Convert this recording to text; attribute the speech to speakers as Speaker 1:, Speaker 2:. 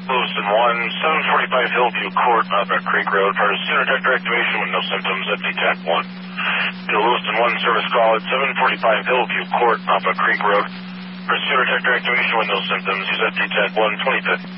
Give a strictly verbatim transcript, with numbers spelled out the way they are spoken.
Speaker 1: Lewiston one, seven forty-five Hillview Court, Upper Creek Road. For Sooner Detector activation with no symptoms at D TAC one. To Lewiston one service call at seven forty-five Hillview Court, Upper Creek Road. For Sooner Detector activation with no symptoms, use at D TAC one, twenty-fifth.